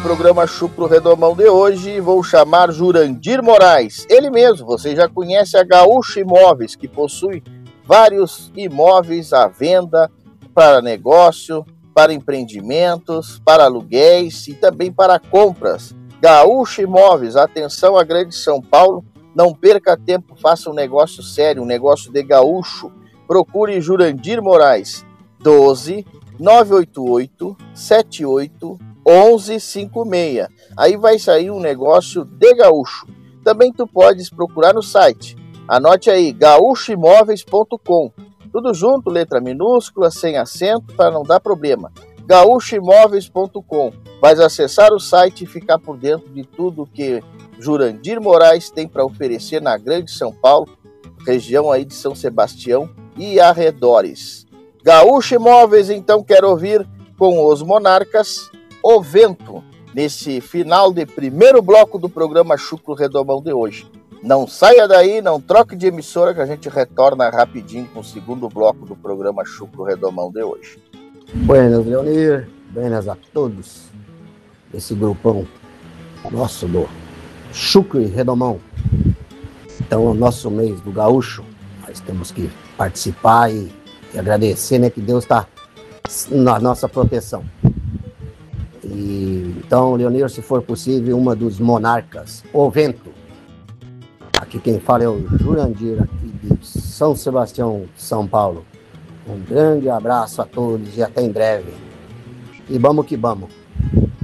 Programa Chucro Redomão de hoje, vou chamar Jurandir Moraes. Ele mesmo, você já conhece a Gaúcho Imóveis, que possui vários imóveis à venda para negócio, para empreendimentos, para aluguéis e também para compras. Gaúcho Imóveis, atenção à grande São Paulo, não perca tempo, faça um negócio sério, um negócio de gaúcho. Procure Jurandir Moraes, 12 988 78 1156. Aí vai sair um negócio de gaúcho. Também tu podes procurar no site. Anote aí, gaúchoimóveis.com. Tudo junto, letra minúscula, sem acento, para não dar problema. gaúchoimóveis.com. Vais acessar o site e ficar por dentro de tudo que Jurandir Moraes tem para oferecer na Grande São Paulo, região aí de São Sebastião e arredores. Gaúcho Imóveis, então, quero ouvir com os Monarcas O Vento, nesse final de primeiro bloco do programa Chucro Redomão de hoje. Não saia daí, não troque de emissora, que a gente retorna rapidinho com o segundo bloco do programa Chucro Redomão de hoje. Buenas, Leonir. Buenas a todos. Esse grupão nosso do Chucro e Redomão. Então, o nosso mês do gaúcho, nós temos que participar e agradecer, né, que Deus está na nossa proteção. E, então, Leonir, se for possível, uma dos Monarcas, O Vento. Aqui quem fala é o Jurandir, aqui de São Sebastião, São Paulo. Um grande abraço a todos e até em breve. E vamos que vamos.